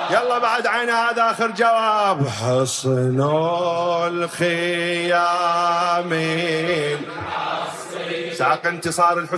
يلا بعد عين هذا آخر جواب. حصن الخيام ساق انتصار الحسين.